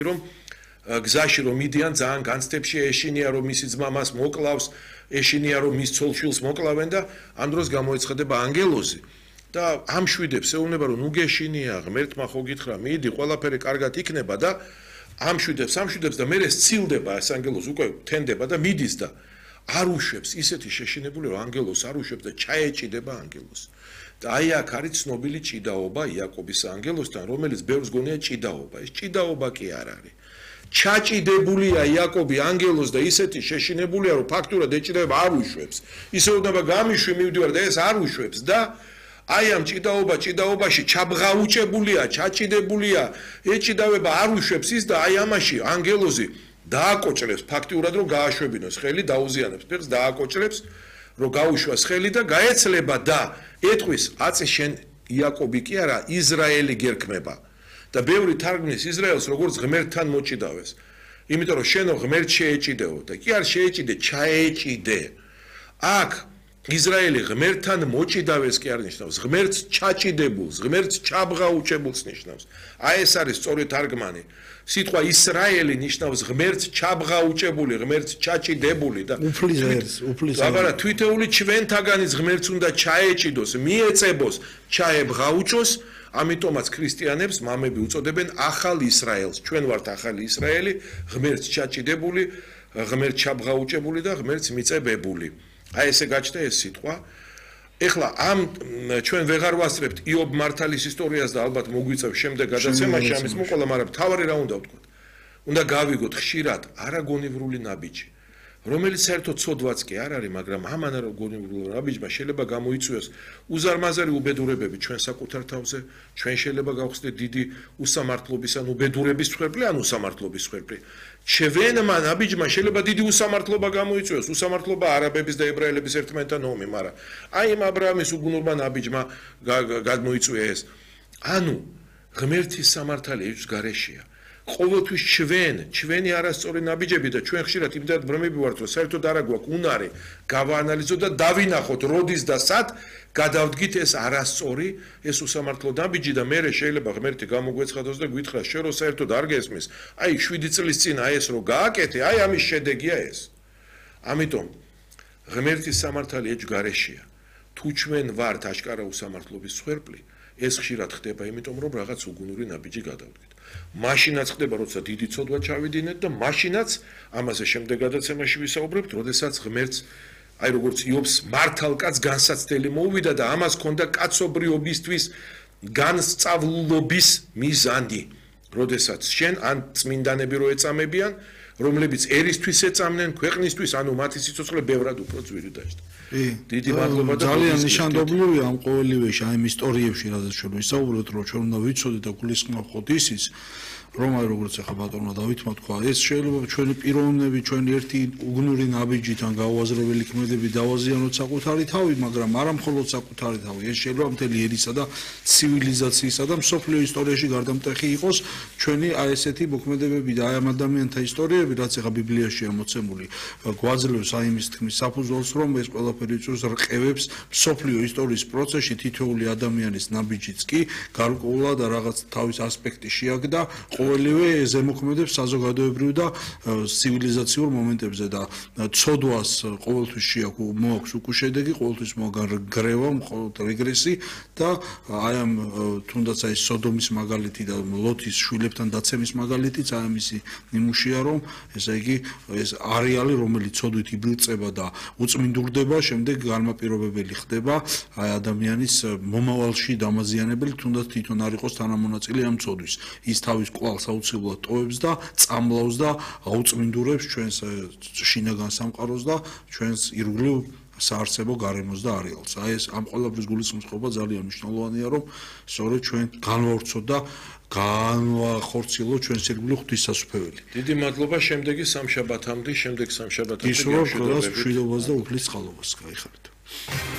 რომ გზაში რომ მიდიან ძალიან განცდებში ეშინია რომ მისი ძმამას მოკლავს ეშინია რომ მის ცოლშვილს მოკლავენ და ამ დროს გამოეცხადება ანგელოზი და ამშვიდებს ეუბნება რომ ნუ გეშინია ღმერთმა ხო გითხრა მიდი ყველაფერი კარგად იქნება და ამშვიდებს და მერე სცილდება ეს ანგელოზი უკვე თენდება და მიდის და არ უშვებს ისეთი შეშინებული რომ ანგელოზს არ უშვებს და ჩაეჭიდება ანგელოზს და აი აქ არის ცნობილი ჭიდაობა იაკობის ანგელოზთან რომელიც ბევრს გონია ჭიდაობა ეს ჭიდაობა კი არ არის ჩაჭიდებულია იაკობი ანგელოზს და ისეთი შეშინებულია რომ ფაქტურად ეჭიდება არ უშვებს ისე უნდა გამიშვი მივდივარ და ეს არ უშვებს და აი ამ ჭიდაობაში ჩაბღაუჭებულია ჩაჭიდებულია ეჭიდავება არ უშვებს ის და აი ამაში ანგელოზი დააკოჭრებს ფაქტურად რომ გააშვებინოს ხელი დაუზიანებს ფეხს დააკოჭრებს რომ გაუშვას ხელი და გაეცლება და ეტყვის აწი შენ იაკობი კი არა ისრაელი გერქმება და ბევრი თარგმნის ისრაელს როგორც ღმერთთან მოჭიდავეს იმიტომ რომ შენო ღმერთ შეეჭიდეო და კი არ შეეჭიდე ჩაეჭიდე აქ ისრაელი ღმერთთან მოჭიდავეს კი არ ნიშნავს ღმერთს ჩაჭიდებულს ღმერთს ჩაბღაუჭებულს ნიშნავს აი ეს არის სწორი თარგმანი სიტყვა ისრაელი ნიშნავს ღმერთს ჩაბღაუჭებული ღმერთს ჩაჭიდებული და უფლის აბარა თვითეული ჩვენთაგანის ღმერთს უნდა ჩაეჭიდოს მიეწებოს ჩაებღაუჭოს ამიტომაც ქრისტიანებს მამები უწოდებენ ახალ ისრაელს ჩვენ ვართ ახალი ისრაელი ღმერთს ჩაჭიდებული ღმერთს ჩაბღაუჭებული და ღმერთს მიწებებული აი ესე გაჩნდა ეს სიტყვა ეხლა ამ ჩვენ ვეღარ ვასწრებთ იობ მართალის ისტორიას და ალბათ მოგვიწევს შემდეგ გადაცემაში ამის მოყოლა მაგრამ თავარი რა უნდა ვთქვათ უნდა გავიგოთ ხშირად არაგონივრული ნაბიჯი რომელიც საერთოდ ცოდვაც კი არ არის მაგრამ ამან არაგონივრული ნაბიჯმა შეიძლება გამოიწვიოს უზარმაზარი უბედურებები ჩვენ საკუთარ თავზე ჩვენ შეიძლება გავხსნით დიდი უსამართლობის ან უბედურების მსხვერპლი ან უსამართლობის მსხვერპლი ჩვენმა ნაბიჯმა შეიძლება დიდი უსამართლობა გამოიწვიოს უსამართლობა არაბების და ებრაელების ერთმანეთთან ომი მაგრამ აი ამ აბრაამის უგუნურმა ნაბიჯმა გამოიწვია ეს ანუ ღმერთის სამართალი ის გარეშეა ყოველთვის ჩვენი არასწორი ნაბიჯები და ჩვენ ხშირად იმდენად ბრმები ვართ რომ საერთოდ არა გვაქვს უნარი გავაანალიზოთ და დავინახოთ როდის და სად გადავდგით ეს არასწორი ეს უსამართლო ნაბიჯი და მერე შეიძლება ღმერთი გამოგვეცხადოს და გითხრას შენ რომ საერთოდ არ გესმის აი 7 წლის წინ აი ეს რომ გააკეთე აი ამის შედეგია ეს ამიტომ ღმერთის სამართალი ეჭვ გარეშეა თუ ჩვენ ვართ აშკარა უსამართლობის მსხვერპლი ეს ხშირად ხდება იმიტომ რომ რაღაც უგუნური ნაბიჯი გადავდგით მაშინაც ხდება როცა დიდი ცოდვა ჩავიდინეთ და მაშინაც ამაზე შემდეგ გადაცემაში ვისაუბრებთ როდესაც ღმერთს აი როგორც იობს მართალკაც განსაცდელი მოუვიდა და ამას ჰქონდა კაცობრიობისთვის განსწავლობის მიზანი როდესაც შენ ან წმინდანები რო ეწამებიან რომლებიც ერისთვის ეწამნენ ქვეყნისთვის ანუ მათი სიცოცხლე ბევრად უფრო ძვირი დაიწყო დიდი მადლობა და ძალიან ნიშანდობლივია ამ ყოველივეში აი ამ ისტორიებში რადგან ჩვენ ვისაუბროთ რომ ჩვენ უნდა ვიცოდეთ და გულისხმობთ ისიც რომ აი როგორც ახლა ბატონმა დავითმა თქვა ეს შეიძლება ჩვენი პიროვნები ჩვენი ერთი უგნური ნაბიჯიდან გაუაზრებელი ქმედები დავაზიანოთ საკუთარი თავი მაგრამ არა მხოლოდ საკუთარი თავი ეს შეიძლება მთელი ერისა და ცივილიზაციისა და მსოფლიო ისტორიაში გარდამტეხი იყოს ჩვენი აი ესეთი მოქმედებები და აი ამ ადამიანთა ისტორიები რაც ახლა ბიბლიაშია მოცემული გვაძლევს აი იმის თქმის საფუძველს რომ ეს ყველაფერი იწვევს რყევებს მსოფლიო ისტორიის პროცესში თითოეული ადამიანის ნაბიჯიც კი გარკვეულად რაღაც თავის ასპექტი შეაგდა ყოველივე ზემოქმედებს საზოგადოებრივ და ცივილიზაციურ მომენტებზე და ცოდვას ყოველთვის მოაქვს უკვე შედეგი, ყოველთვის მოაქვს გრევა, რეგრესი და აი ამ თუნდაც აი სოდომის მაგალითი და ლოთის შვილებთან დაცემის მაგალითიც აი ამისი ნიმუშია რომ ესე იგი ეს არეალი რომელიც ცოდვით იბრწება და უწმინდურდება, შემდეგ განმაპირობებელი ხდება აი ადამიანის მომავალში დამაზიანებელი თუნდაც თვითონ არ იყოს თანამონაწილე ამ ცოდვის. ის თავის კვალს აუცილებლად ტოვებს და წამლავს და აუწმინდურებს ჩვენს შინაგან სამყაროს და ჩვენს ირგვლივ საარსებო გარემოს და არეალს. აი ეს ამ ყველაფრის გულისხმობა ძალიან მნიშვნელოვანია, რომ სწორედ ჩვენ განვავრცოთ და განვახორციელოთ ჩვენს ირგვლივ ღვთისასუფეველი. დიდი მადლობა შემდეგი სამშაბათამდე, შემდეგ სამშაბათამდე ისროლა მშვიდობას და უფლის წყალობას გაიხარეთ.